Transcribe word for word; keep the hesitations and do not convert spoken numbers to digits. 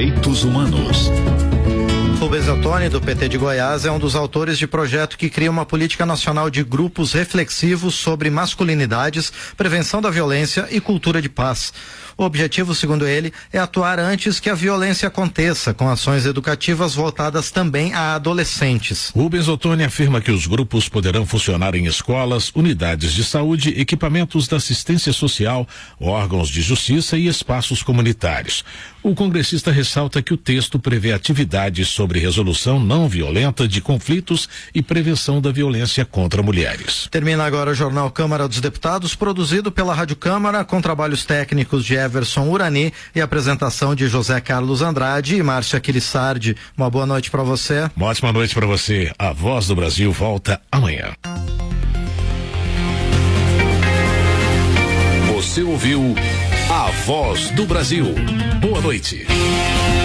Direitos Humanos. Rubens Ottoni, do P T de Goiás, é um dos autores de projeto que cria uma política nacional de grupos reflexivos sobre masculinidades, prevenção da violência e cultura de paz. O objetivo, segundo ele, é atuar antes que a violência aconteça, com ações educativas voltadas também a adolescentes. Rubens Ottoni afirma que os grupos poderão funcionar em escolas, unidades de saúde, equipamentos da assistência social, órgãos de justiça e espaços comunitários. O congressista ressalta que o texto prevê atividades sobre resolução não violenta de conflitos e prevenção da violência contra mulheres. Termina agora o Jornal Câmara dos Deputados, produzido pela Rádio Câmara, com trabalhos técnicos de Everson Urani e apresentação de José Carlos Andrade e Márcia Aquilissardi. Uma boa noite para você. Uma ótima noite para você. A Voz do Brasil volta amanhã. Você ouviu A Voz do Brasil. Boa noite.